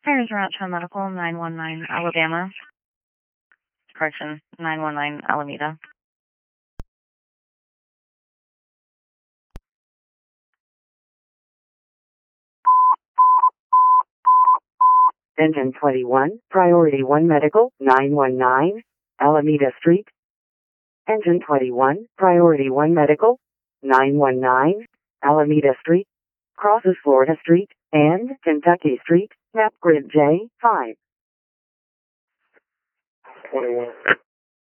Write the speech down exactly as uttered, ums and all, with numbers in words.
Fires Rancho Medical, nine one nine Alabama. Correction, nine one nine Alameda. Engine twenty-one, Priority one Medical, nine one nine Alameda Street. Engine twenty-one, Priority one Medical, nine one nine Alameda Street. Crosses Florida Street and Kentucky Street, map grid J five. twenty-one.